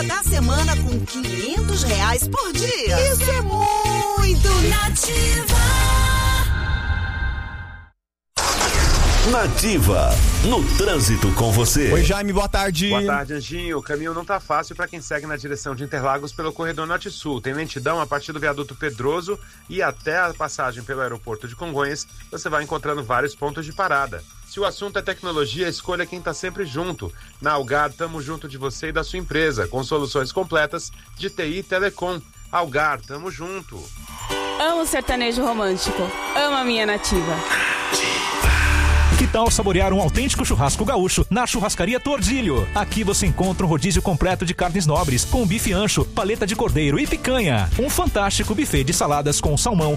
dia da semana com R$500 por dia. Isso é muito Nativa. Nativa, no trânsito com você. Oi, Jaime, boa tarde. Boa tarde, Anjinho. O caminho não tá fácil para quem segue na direção de Interlagos pelo corredor Norte-Sul. Tem lentidão a partir do viaduto Pedroso e até a passagem pelo aeroporto de Congonhas. Você vai encontrando vários pontos de parada. Se o assunto é tecnologia, escolha quem tá sempre junto. Na Algar, tamo junto de você e da sua empresa, com soluções completas de TI e Telecom. Algar, tamo junto. Amo sertanejo romântico. Amo a minha Nativa. Que tal saborear um autêntico churrasco gaúcho na Churrascaria Tordilho? Aqui você encontra um rodízio completo de carnes nobres, com bife ancho, paleta de cordeiro e picanha. Um fantástico buffet de saladas com salmão,